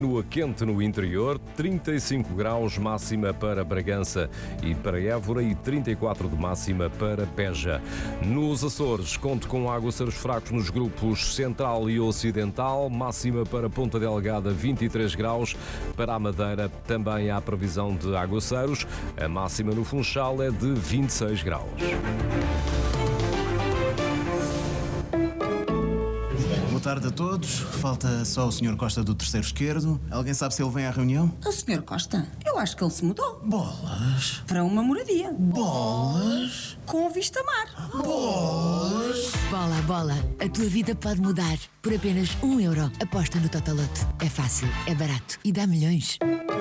Continua quente no interior, 35 graus máxima para Bragança e para Évora e 34 de máxima para Beja. Nos Açores, conto com aguaceiros fracos nos grupos Central e Ocidental, máxima para Ponta Delgada 23 graus, para a Madeira também há previsão de aguaceiros, a máxima no Funchal é de 26 graus. Boa tarde a todos. Falta só o Sr. Costa do terceiro esquerdo. Alguém sabe se ele vem à reunião? O Sr. Costa? Eu acho que ele se mudou. Bolas. Para uma moradia. Bolas. Com vista a mar. Bolas. Bola. A tua vida pode mudar. Por apenas €1. Aposta no Totoloto. É fácil, é barato e dá milhões.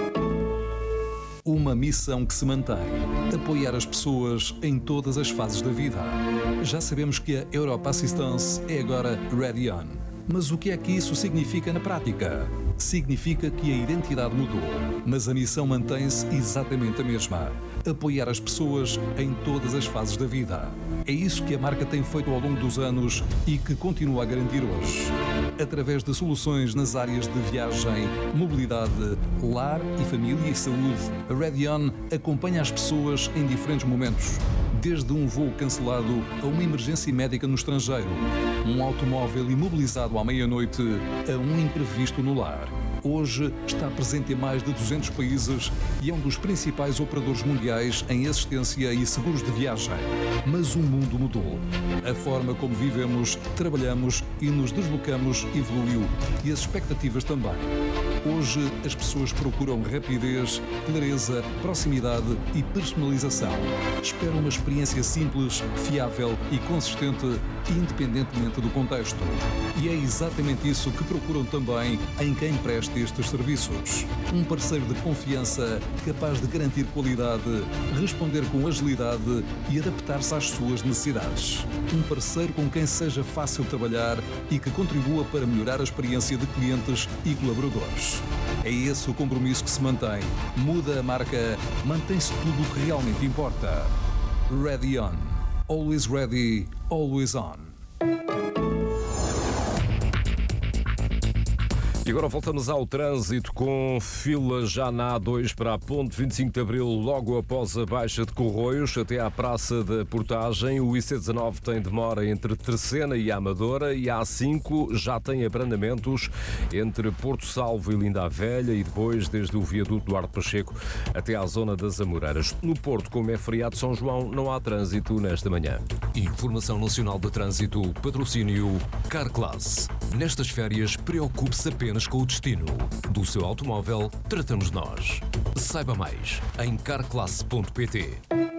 Uma missão que se mantém: apoiar as pessoas em todas as fases da vida. Já sabemos que a Europa Assistance é agora Ready On. Mas o que é que isso significa na prática? Significa que a identidade mudou, mas a missão mantém-se exatamente a mesma: apoiar as pessoas em todas as fases da vida. É isso que a marca tem feito ao longo dos anos e que continua a garantir hoje. Através de soluções nas áreas de viagem, mobilidade, lar e família e saúde, a Ready On acompanha as pessoas em diferentes momentos. Desde um voo cancelado a uma emergência médica no estrangeiro, um automóvel imobilizado à meia-noite a um imprevisto no lar. Hoje está presente em mais de 200 países e é um dos principais operadores mundiais em assistência e seguros de viagem. Mas o mundo mudou. A forma como vivemos, trabalhamos e nos deslocamos evoluiu e as expectativas também. Hoje as pessoas procuram rapidez, clareza, proximidade e personalização. Esperam uma experiência simples, fiável e consistente, independentemente do contexto. E é exatamente isso que procuram também em quem presta estes serviços. Um parceiro de confiança capaz de garantir qualidade, responder com agilidade e adaptar-se às suas necessidades. Um parceiro com quem seja fácil trabalhar e que contribua para melhorar a experiência de clientes e colaboradores. É esse o compromisso que se mantém. Muda a marca, mantém-se tudo o que realmente importa. Ready On. Always ready, always on. E agora voltamos ao trânsito com fila já na A2 para a Ponte 25 de Abril, logo após a Baixa de Corroios, até à Praça da Portagem. O IC19 tem demora entre Terceira e Amadora e a A5 já tem abrandamentos entre Porto Salvo e Linda a Velha e depois desde o viaduto Duarte Pacheco até à zona das Amoreiras. No Porto, como é feriado de São João, não há trânsito nesta manhã. Informação Nacional de Trânsito, patrocínio Carclass. Nestas férias, preocupe-se apenas com o destino. Do seu automóvel, tratamos nós. Saiba mais em carclass.pt.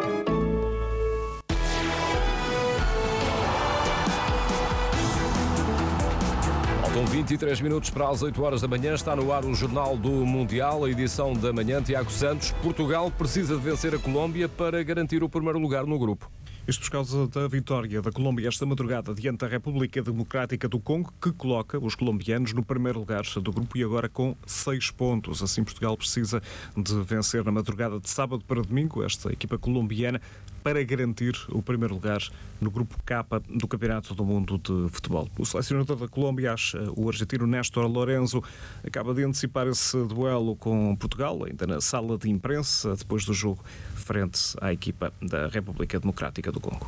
Faltam 23 minutos para as 8 horas da manhã. Está no ar o Jornal do Mundial, a edição da manhã. Tiago Santos. Portugal precisa de vencer a Colômbia para garantir o primeiro lugar no grupo. Isto por causa da vitória da Colômbia esta madrugada diante da República Democrática do Congo, que coloca os colombianos no primeiro lugar do grupo e agora com 6 pontos. Assim, Portugal precisa de vencer na madrugada de sábado para domingo esta equipa colombiana para garantir o primeiro lugar no grupo K do Campeonato do Mundo de Futebol. O selecionador da Colômbia, o argentino Néstor Lorenzo, acaba de antecipar esse duelo com Portugal, ainda na sala de imprensa, depois do jogo frente à equipa da República Democrática do Congo.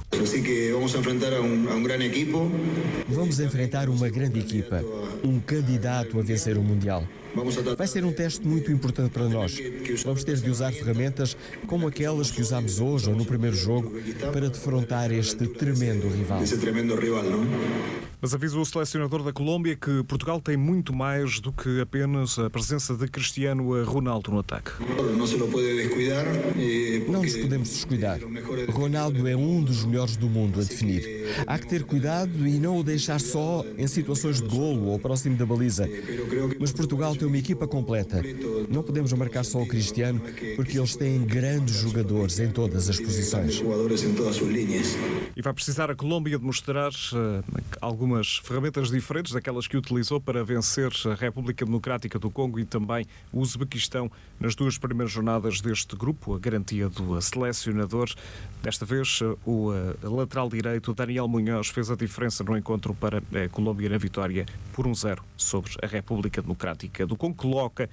Vamos enfrentar uma grande equipa, um candidato a vencer o Mundial. Vai ser um teste muito importante para nós. Vamos ter de usar ferramentas como aquelas que usámos hoje ou no primeiro jogo para defrontar este tremendo rival. Mas avisa o selecionador da Colômbia que Portugal tem muito mais do que apenas a presença de Cristiano Ronaldo no ataque. Não nos podemos descuidar. Ronaldo é um dos melhores do mundo a definir. Há que ter cuidado e não o deixar só em situações de golo ou próximo da baliza. Mas Portugal tem uma equipa completa. Não podemos marcar só o Cristiano porque eles têm grandes jogadores em todas as posições. E vai precisar a Colômbia de mostrar alguma algumas ferramentas diferentes daquelas que utilizou para vencer a República Democrática do Congo e também o Uzbequistão nas duas primeiras jornadas deste grupo, a garantia do selecionador. Desta vez, o lateral direito, Daniel Munhoz, fez a diferença no encontro para a Colômbia na vitória por 1-0 sobre a República Democrática do Congo, coloca